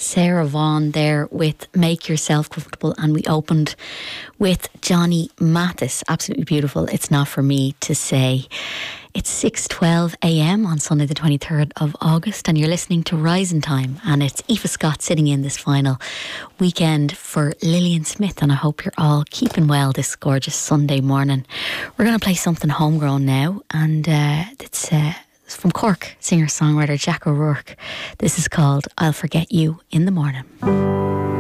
Sarah Vaughan there with Make Yourself Comfortable, and we opened with Johnny Mathis. Absolutely beautiful. It's Not For Me To Say. It's 6:12 a.m. on Sunday the 23rd of August, and you're listening to Rising Time, and it's Aoife Scott sitting in this final weekend for Lillian Smith, and I hope you're all keeping well this gorgeous Sunday morning. We're going to play something homegrown now, and it's from Cork singer-songwriter Jack O'Rourke. This is called I'll Forget You in the Morning.